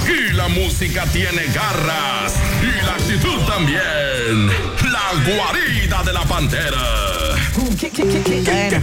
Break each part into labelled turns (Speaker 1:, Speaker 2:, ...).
Speaker 1: Aquí la música tiene garras y la actitud también. La guarida de la pantera.
Speaker 2: Bueno.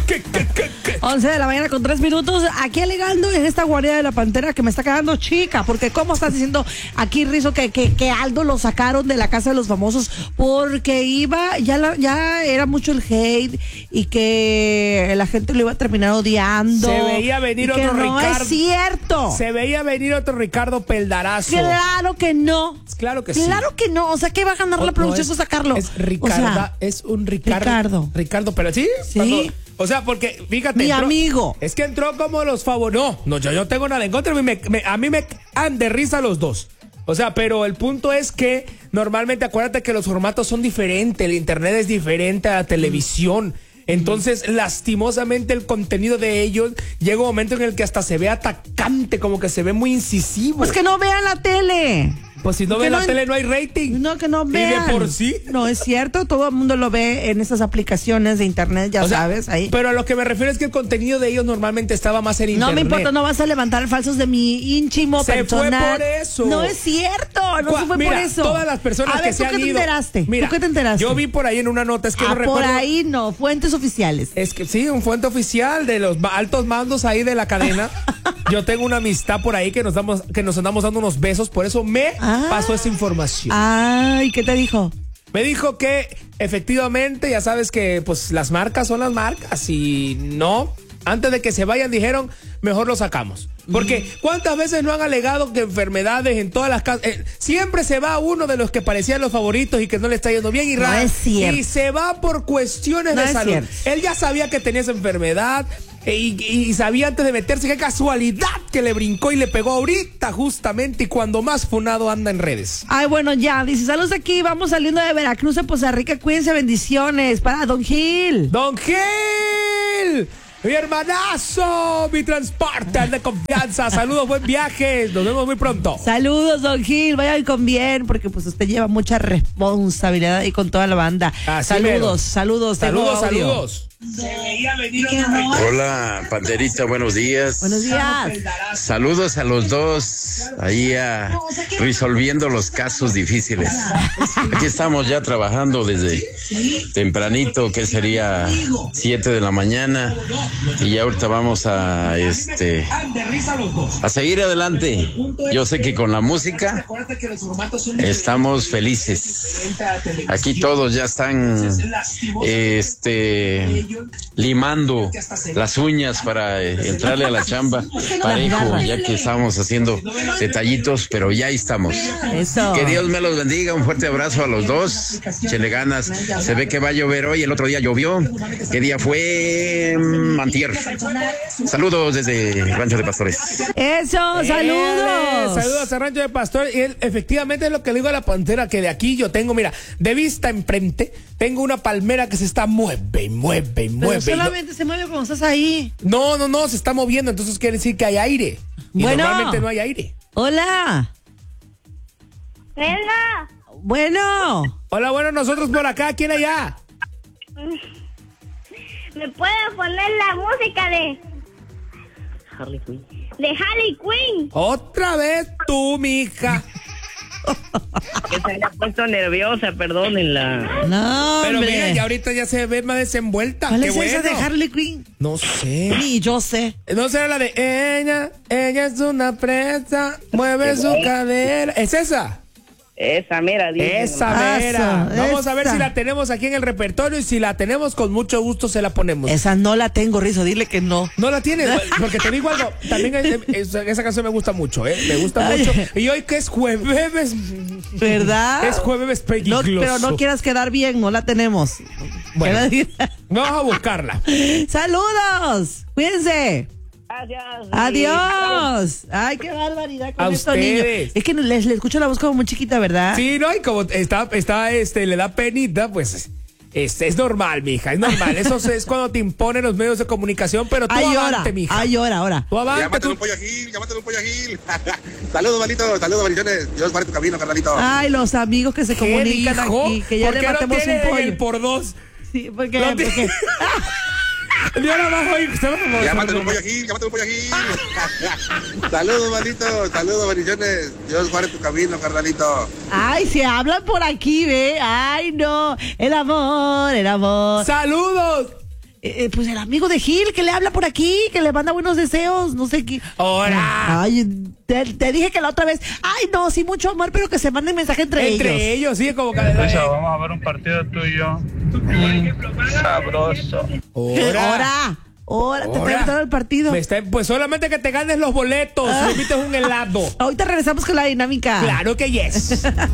Speaker 2: 11 de la mañana con 3 minutos. Aquí alegando en esta guarida de la pantera que me está quedando chica. Porque ¿cómo estás diciendo aquí, Rizzo, que Aldo lo sacaron de la casa de los famosos? Porque iba, ya era mucho el hate y que la gente lo iba a terminar odiando.
Speaker 3: Se veía venir otro
Speaker 2: no
Speaker 3: Ricardo.
Speaker 2: No es cierto.
Speaker 3: Se veía venir otro Ricardo Peldarazo.
Speaker 2: Claro que no.
Speaker 3: Claro que sí.
Speaker 2: Claro que no. O sea, ¿qué va a ganar la producción por sacarlo?
Speaker 3: Es Ricardo.
Speaker 2: O sea,
Speaker 3: es un Ricardo. Ricardo, pero sí.
Speaker 2: Sí.
Speaker 3: O sea, porque, fíjate.
Speaker 2: Mi amigo.
Speaker 3: Es que entró como los favoritos. No, yo no tengo nada en contra. A mí me dan de risa los dos. O sea, pero el punto es que normalmente acuérdate que los formatos son diferentes. El internet es diferente a la televisión. Entonces, lastimosamente, el contenido de ellos llega un momento en el que hasta se ve atacante, como que se ve muy incisivo.
Speaker 2: Pues que no vean la tele.
Speaker 3: Pues si no ven la tele no hay rating.
Speaker 2: No, que no vean.
Speaker 3: Y de por sí.
Speaker 2: No, es cierto, todo el mundo lo ve en esas aplicaciones de internet, ya sabes, ahí.
Speaker 3: Pero a lo que me refiero es que el contenido de ellos normalmente estaba más en internet.
Speaker 2: No me importa, no vas a levantar falsos de mi íntimo personal.
Speaker 3: Se fue por eso.
Speaker 2: No es cierto, no se fue por eso.
Speaker 3: Todas las personas que se han ido.
Speaker 2: ¿Tú qué te enteraste?
Speaker 3: Mira,
Speaker 2: ¿Tú qué te enteraste?
Speaker 3: Yo vi por ahí en una nota, es que no recuerdo.
Speaker 2: Por ahí no, fuentes oficiales.
Speaker 3: Es que sí, un fuente oficial de los altos mandos ahí de la cadena. Yo tengo una amistad por ahí que nos andamos dando unos besos, por eso me pasó esa información.
Speaker 2: Ay, ¿qué te dijo?
Speaker 3: Me dijo que efectivamente, ya sabes que pues las marcas son las marcas y no, antes de que se vayan dijeron, mejor lo sacamos. Porque ¿cuántas veces no han alegado que enfermedades en todas las casas? Siempre se va uno de los que parecían los favoritos y que no le está yendo bien y
Speaker 2: no es cierto.
Speaker 3: Y se va por cuestiones de salud.
Speaker 2: Cierto.
Speaker 3: Él ya sabía que tenía esa enfermedad y sabía antes de meterse. Qué casualidad que le brincó y le pegó ahorita justamente y cuando más funado anda en redes.
Speaker 2: Ay, bueno, ya, dice, saludos aquí, vamos saliendo de Veracruz a Poza Rica, cuídense, bendiciones para Don Gil.
Speaker 3: ¡Don Gil! Mi hermanazo, mi transporte de confianza. Saludos, buen viaje. Nos vemos muy pronto.
Speaker 2: Saludos, Don Gil. Vayan con bien, porque pues usted lleva mucha responsabilidad ahí con toda la banda. Saludos.
Speaker 3: Saludos.
Speaker 4: Hola, Panterita, buenos días.
Speaker 2: Buenos días.
Speaker 4: Saludos a los dos, ahí resolviendo los casos difíciles. Aquí estamos ya trabajando desde tempranito, que sería 7 de la mañana, y ya ahorita vamos a seguir adelante. Yo sé que con la música estamos felices. Aquí todos ya están limando las uñas para entrarle a la chamba parejo, ya que estamos haciendo detallitos, pero ya estamos.
Speaker 2: Eso.
Speaker 4: Que Dios me los bendiga, un fuerte abrazo a los dos, échenle ganas. Se ve que va a llover hoy, el otro día llovió. ¿Qué día fue? Antier. Saludos desde Rancho de Pastores.
Speaker 2: Eso, saludos.
Speaker 3: Saludos a Rancho de Pastores. Y efectivamente es lo que le digo a la Pantera, que de aquí yo tengo, mira, de vista enfrente, tengo una palmera que se está mueve.
Speaker 2: Pero solamente se mueve cuando estás ahí.
Speaker 3: No, se está moviendo, entonces quiere decir que hay aire. Y normalmente no hay aire.
Speaker 2: Hola.
Speaker 5: Venga.
Speaker 2: Bueno.
Speaker 3: Hola, bueno, nosotros por acá, ¿quién allá?
Speaker 5: ¿Me puede poner la música de Harley Quinn?
Speaker 3: Otra vez tú, mija.
Speaker 6: Que se haya puesto nerviosa, perdónenla.
Speaker 2: No,
Speaker 3: pero
Speaker 2: hombre.
Speaker 3: mira, ya ahorita ya se ve más desenvuelta.
Speaker 2: ¿Cuál
Speaker 3: Qué
Speaker 2: es esa
Speaker 3: bueno.
Speaker 2: de Harley Quinn?
Speaker 3: No sé.
Speaker 2: Ni yo sé.
Speaker 3: No será la de ella es una presa, mueve su cadera. ¿Es esa?
Speaker 6: Esa mera, dice.
Speaker 3: Esa mera. Vamos a ver
Speaker 2: esa.
Speaker 3: si la tenemos aquí en el repertorio y si la tenemos con mucho gusto se la ponemos.
Speaker 2: Esa no la tengo, Rizzo, dile que no.
Speaker 3: No la tienes, porque te digo algo, también esa canción me gusta mucho, me gusta mucho. Y hoy que es jueves,
Speaker 2: ¿verdad?
Speaker 3: Es jueves peligroso.
Speaker 2: No, pero no quieras quedar bien, no la tenemos.
Speaker 3: Bueno, vamos a buscarla.
Speaker 2: ¡Saludos! Cuídense.
Speaker 6: Gracias.
Speaker 2: Adiós. Ay, qué barbaridad con
Speaker 3: A
Speaker 2: estos niños.
Speaker 3: ustedes.
Speaker 2: Es que les escucho la voz como muy chiquita, ¿verdad?
Speaker 3: Sí, no, y como le da penita, pues es normal, mija, es normal. Eso es cuando te imponen los medios de comunicación, pero tú avante, mija.
Speaker 2: Ay, ahora.
Speaker 3: Tú avante.
Speaker 7: Llámatelo un pollo a Gil. Saludos, malito, saludos, bendiciones. Dios guarde tu camino, carnalito.
Speaker 2: Ay, los amigos que se comunican aquí, que ya
Speaker 3: ¿Por
Speaker 2: le
Speaker 3: qué
Speaker 2: matemos
Speaker 3: no tienen
Speaker 2: un pollo.
Speaker 3: el por dos?
Speaker 2: Sí, porque
Speaker 3: Yo nada más oí.
Speaker 7: Llámate un pollo Gil, llámate un pollo Gil. Saludos, malito. Saludos, bendiciones. Dios guarde tu camino, carnalito.
Speaker 2: Ay, se hablan por aquí, ve. Ay, no. El amor, el amor.
Speaker 3: ¡Saludos!
Speaker 2: Pues el amigo de Gil que le habla por aquí, que le manda buenos deseos, no sé qué.
Speaker 3: ¡Hola!
Speaker 2: Ay, te dije que la otra vez. Ay, no, sí, mucho amor, pero que se manden mensaje entre ellos.
Speaker 3: Entre ellos, sí, como que.
Speaker 8: Vamos a ver un partido tuyo. Sabroso.
Speaker 2: Ahora, te estoy gustando el partido.
Speaker 3: Pues solamente que te ganes los boletos, me invites un helado.
Speaker 2: Ahorita regresamos con la dinámica.
Speaker 3: Claro que yes.